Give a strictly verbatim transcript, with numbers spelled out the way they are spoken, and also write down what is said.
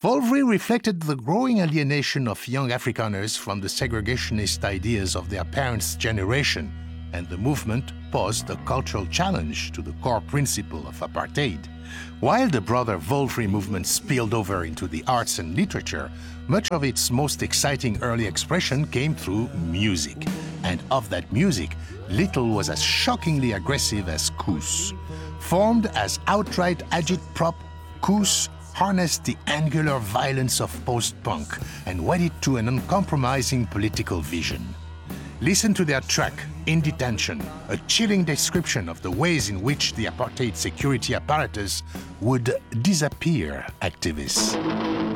Volvry reflected the growing alienation of young Afrikaners from the segregationist ideas of their parents' generation, and the movement posed a cultural challenge to the core principle of apartheid. While the broader Volvry movement spilled over into the arts and literature, much of its most exciting early expression came through music. And of that music, little was as shockingly aggressive as Koos. Formed as outright agit-prop, Koos harnessed the angular violence of post-punk and wedded to an uncompromising political vision. Listen to their track, In Detention, a chilling description of the ways in which the apartheid security apparatus would disappear activists.